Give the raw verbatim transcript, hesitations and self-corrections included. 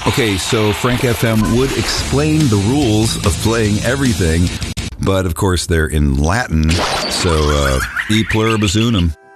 Okay, so Frank F M would explain the rules of playing everything, but of course they're in Latin, so uh, e pluribus unum.